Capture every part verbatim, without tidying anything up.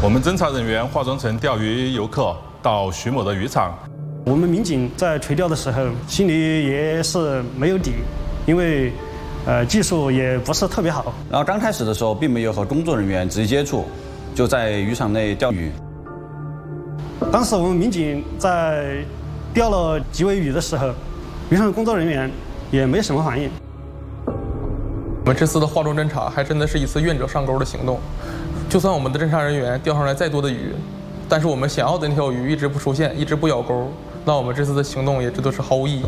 我们侦查人员化妆成钓鱼游客到徐某的渔场。 我们民警在垂钓的时候，心里也是没有底，因为呃技术也不是特别好。 然后刚开始的时候，并没有和工作人员直接接触，就在渔场内钓鱼。 当时我们民警在钓了几尾鱼的时候，渔场的工作人员也没什么反应。 我们这次的化妆侦查还真的是一次愿者上钩的行动。就算我们的侦查人员钓上来再多的鱼，但是我们想要的那条鱼一直不出现，一直不咬钩，那我们这次的行动也这都是毫无意义。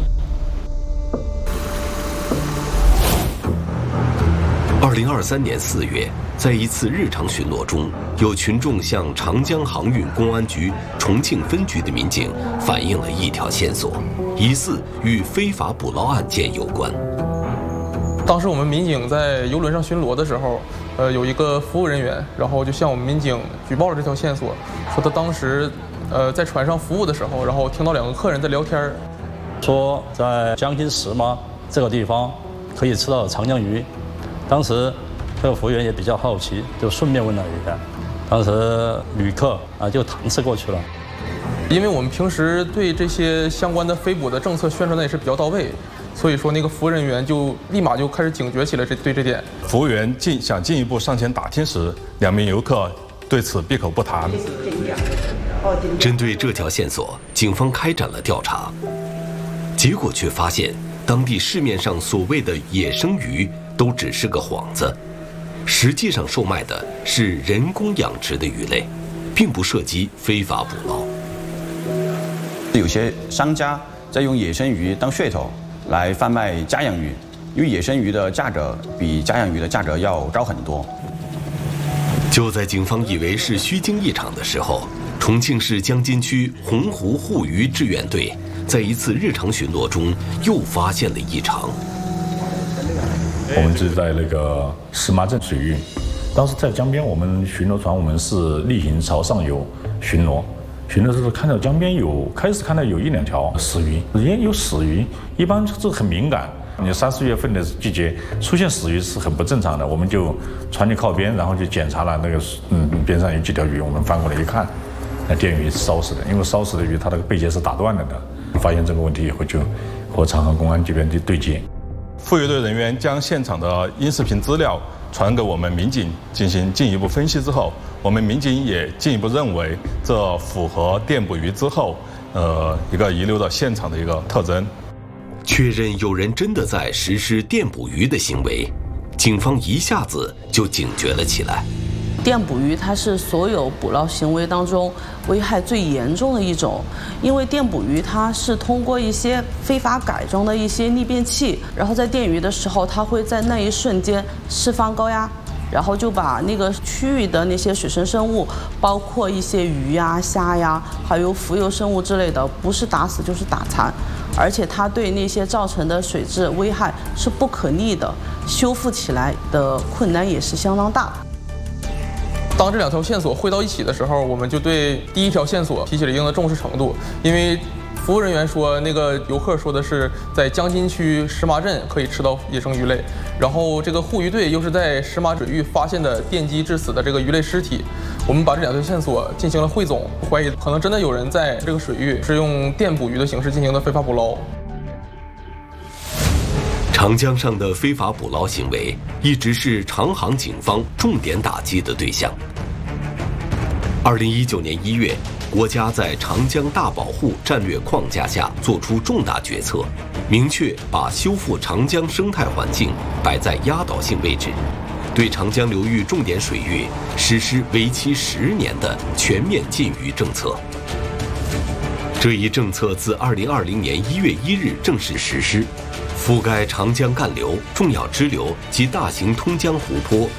二零二三年四月，在一次日常巡逻中，有群众向长江航运公安局重庆分局的民警反映了一条线索，疑似与非法捕捞案件有关。 当时我们民警在游轮上巡逻的时候，呃，有一个服务人员，然后就向我们民警举报了这条线索，说他当时，呃，在船上服务的时候，然后听到两个客人在聊天， 说在江津石妈这个地方可以吃到长江鱼。当时这个服务员也比较好奇，就顺便问了一下。当时旅客啊就搪塞过去了。 因为我们平时对这些相关的非捕的政策宣传的也是比较到位。所以说，那个服务人员就立马就开始警觉起来，这对这点。 服务员进想进一步上前打听时，两名游客对此闭口不谈。 针对这条线索，警方开展了调查，结果却发现，当地市面上所谓的野生鱼都只是个幌子，实际上售卖的是人工养殖的鱼类，并不涉及非法捕捞。 有些商家在用野生鱼当噱头来贩卖家养鱼，因为野生鱼的价格比家养鱼的价格要高很多。 就在警方以为是虚惊一场的时候，重庆市江津区洪湖护渔志愿队在一次日常巡逻中又发现了异常。 我们是在那个石麻镇水域，当时在江边，我们巡逻船我们是例行朝上游巡逻。巡逻的时候看到江边有，开始看到有一两条死鱼，也有死鱼，一般这很敏感。你三四月份的季节出现死鱼是很不正常的，我们就船就靠边，然后就检查了那个嗯边上有几条鱼，我们翻过来一看，那电鱼是烧死的，因为烧死的鱼它那个背节是打断了的。发现这个问题以后，就和长航公安这边的对接。 妇渔队人员将现场的音视频资料传给我们民警进行进一步分析之后，我们民警也进一步认为这符合电捕鱼之后，呃，一个遗留的现场的一个特征。 确认有人真的在实施电捕鱼的行为，警方一下子就警觉了起来。 电捕鱼它是所有捕捞行为当中危害最严重的一种，因为电捕鱼它是通过一些非法改装的一些逆变器，然后在电鱼的时候，它会在那一瞬间释放高压，然后就把那个区域的那些水生生物，包括一些鱼呀、虾呀，还有浮游生物之类的，不是打死就是打残，而且它对那些造成的水质危害是不可逆的，修复起来的困难也是相当大。 当这两条线索汇到一起的时候，我们就对第一条线索提起了一定的重视程度，因为服务人员说那个游客说的是在江津区石麻镇可以吃到野生鱼类，然后这个护渔队又是在石麻水域发现的电击致死的这个鱼类尸体，我们把这两条线索进行了汇总，怀疑可能真的有人在这个水域是用电捕鱼的形式进行的非法捕捞。 长江上的非法捕捞行为一直是长航警方重点打击的对象。二零一九年一月，国家在长江大保护战略框架下作出重大决策，明确把修复长江生态环境摆在压倒性位置，对长江流域重点水域实施为期十年的全面禁渔政策。这一政策自二零二零年一月一日正式实施，覆盖长江干流、重要支流及大型通江湖泊。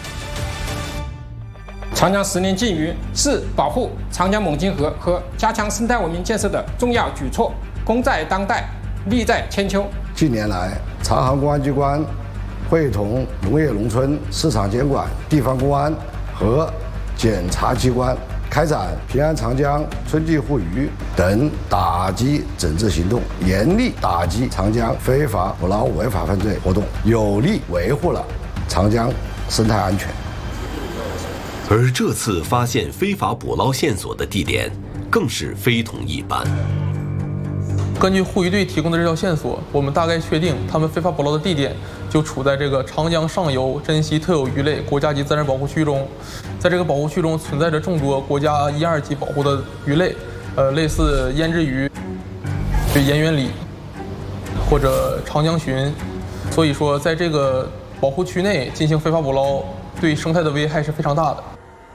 长江十年禁渔是保护长江猛禽河和加强生态文明建设的重要举措，功在当代，利在千秋。 近年来，长航公安机关会同农业农村市场监管、地方公安和检察机关开展平安长江、春季护渔等打击整治行动，严厉打击长江非法捕捞违法犯罪活动，有力维护了长江生态安全。 而这次发现非法捕捞线索的地点更是非同一般。 根据护渔队提供的这条线索，我们大概确定他们非法捕捞的地点就处在这个长江上游珍稀特有鱼类国家级自然保护区中。在这个保护区中存在着众多国家一二级保护的鱼类，呃，类似胭脂鱼、就盐源鲤或者长江鲟。所以说，在这个保护区内进行非法捕捞，对生态的危害是非常大的。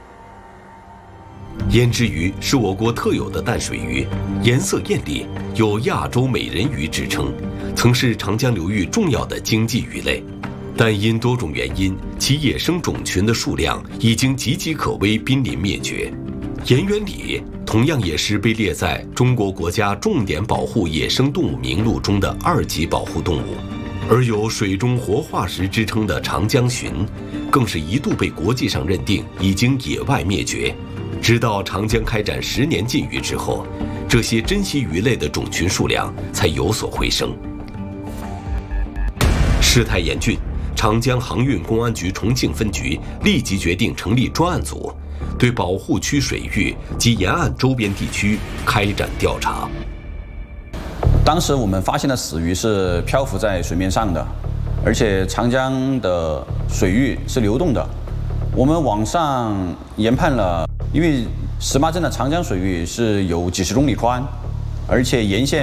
胭脂鱼是我国特有的淡水鱼，颜色艳丽，有亚洲美人鱼之称，曾是长江流域重要的经济鱼类。但因多种原因，其野生种群的数量已经岌岌可危，濒临灭绝。盐源鲤同样也是被列在中国国家重点保护野生动物名录中的二级保护动物。而有水中活化石之称的长江鲟，更是一度被国际上认定已经野外灭绝。直到长江开展十年禁渔之后，这些珍稀鱼类的种群数量才有所回升。事态严峻，长江航运公安局重庆分局立即决定成立专案组，对保护区水域及沿岸周边地区开展调查。 当时我们发现的死鱼是漂浮在水面上的，而且长江的水域是流动的。我们往上研判了，因为石麻镇的长江水域是有几十公里宽，而且沿线